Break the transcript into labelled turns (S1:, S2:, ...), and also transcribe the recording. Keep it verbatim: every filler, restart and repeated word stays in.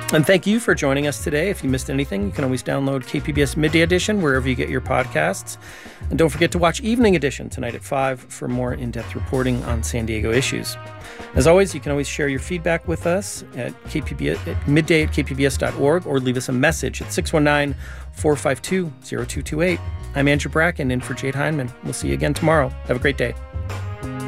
S1: And thank you for joining us today. If you missed anything, you can always download K P B S Midday Edition wherever you get your podcasts. And don't forget to watch Evening Edition tonight at five for more in-depth reporting on San Diego issues. As always, you can always share your feedback with us at K P B S at midday at k p b s dot org or leave us a message at six one nine, four five two, zero two two eight. I'm Andrew Bracken in for Jade Hindman. We'll see you again tomorrow. Have a great day.